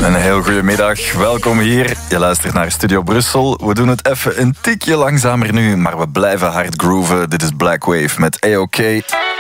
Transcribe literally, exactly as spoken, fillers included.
Een heel goede middag, welkom hier. Je luistert naar Studio Brussel. We doen het even een tikje langzamer nu, maar we blijven hard grooven. Dit is Black Wave met A O K.